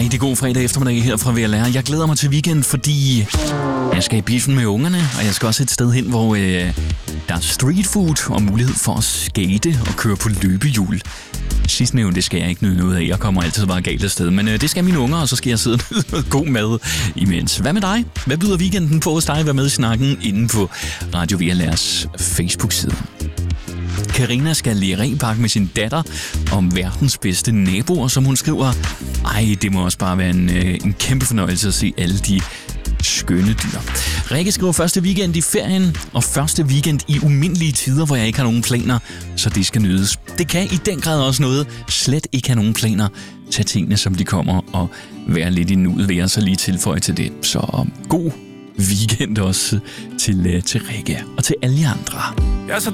Rigtig god fredag eftermiddag her fra VLR. Jeg glæder mig til weekend, fordi jeg skal i biffen med ungerne, og jeg skal også et sted hen, hvor der er street food og mulighed for at skate og køre på løbehjul. Sidstnævnte, det skal jeg ikke nyde noget af. Jeg kommer altid bare galt af sted. Men det skal mine unger, og så skal jeg sidde og nyde noget god mad imens. Hvad med dig? Hvad byder weekenden på hos dig? Vær med i snakken inde på Radio VLR's Facebook-side. Karina skal lære repakke med sin datter om verdens bedste naboer, som hun skriver. Ej, det må også bare være en kæmpe fornøjelse at se alle de skønne dyr. Rikke skriver første weekend i ferien, og første weekend i umindelige tider, hvor jeg ikke har nogen planer, så det skal nydes. Det kan i den grad også noget slet ikke have nogen planer. Tag tingene, som de kommer, og være lidt i nuet, vil jeg så lige tilføje til det. Så god weekend også til Rikke og til alle andre.